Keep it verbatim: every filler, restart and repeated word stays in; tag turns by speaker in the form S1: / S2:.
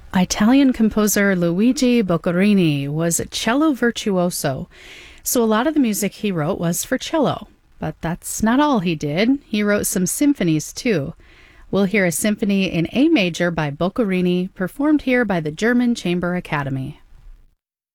S1: Italian composer Luigi Boccherini was a cello virtuoso, so a lot of the music he wrote was for cello. But that's not all he did. He wrote some symphonies too. We'll hear a symphony in A major by Boccherini, performed here by the German Chamber Academy.